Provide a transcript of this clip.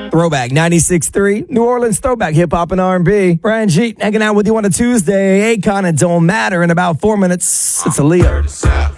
Throwback 96.3, New Orleans throwback hip hop and R&B. Brian Jeet hanging out with you on a Tuesday. Akon, it don't matter. In about 4 minutes, it's Aaliyah.